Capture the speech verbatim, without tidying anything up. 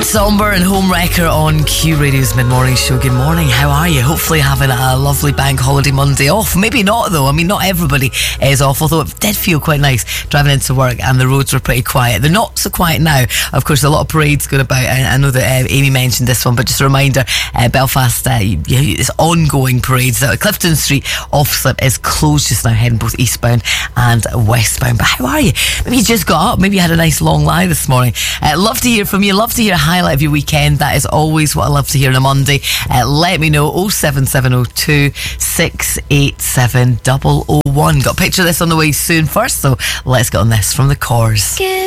Somber and Homewrecker on Q Radio's mid-morning show. Good morning, how are you? Hopefully having a lovely bank holiday Monday off. Maybe not though, I mean not everybody is off, although it did feel quite nice driving into work and the roads were pretty quiet. They're not so quiet now. Of course, a lot of parades going about. I, I know that uh, Amy mentioned this one, but just a reminder, uh, Belfast, uh, you, you, it's ongoing parades. Uh, Clifton Street off-slip is closed just now, heading both eastbound and westbound. But how are you? Maybe you just got up, maybe you had a nice long lie this morning. Uh, love to hear from you, love to hear a highlight of your weekend. That is always what I love to hear on a Monday. Uh, let me know. oh seven seven oh two, six eight seven, oh oh one. Got a picture of this on the way soon. First, so let's get on this from the Corrs.